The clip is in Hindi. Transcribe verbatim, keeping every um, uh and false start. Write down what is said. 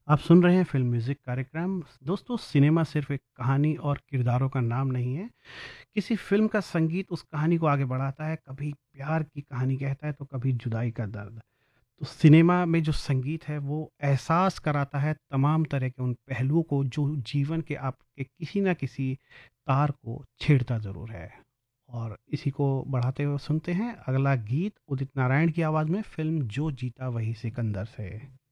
आप सुन रहे हैं फ़िल्म म्यूज़िक कार्यक्रम। दोस्तों, सिनेमा सिर्फ़ एक कहानी और किरदारों का नाम नहीं है। किसी फ़िल्म का संगीत उस कहानी को आगे बढ़ाता है, कभी प्यार की कहानी कहता है, तो कभी जुदाई का दर्द। तो सिनेमा में जो संगीत है, वो एहसास कराता है तमाम तरह के उन पहलुओं को, जो जीवन के आपके किसी न किसी तार को छेड़ता ज़रूर है। और इसी को बढ़ाते हुए सुनते हैं अगला गीत उदित नारायण की आवाज़ में फ़िल्म जो जीता वही सिकंदर से।